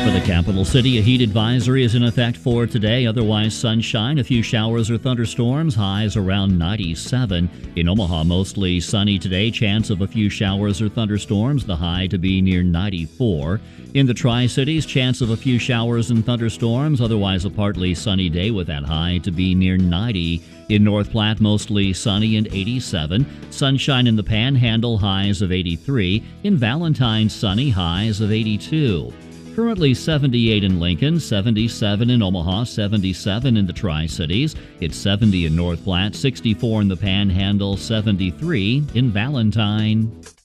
For the capital city, a heat advisory is in effect for today. Otherwise, sunshine, a few showers or thunderstorms, highs around 97. In Omaha, mostly sunny today, chance of a few showers or thunderstorms, the high to be near 94. In the Tri-Cities, chance of a few showers and thunderstorms, otherwise a partly sunny day with that high to be near 90. In North Platte, mostly sunny and 87. Sunshine in the Panhandle, highs of 83. In Valentine, sunny, highs of 82. Currently 78 in Lincoln, 77 in Omaha, 77 in the Tri-Cities. It's 70 in North Platte, 64 in the Panhandle, 73 in Valentine.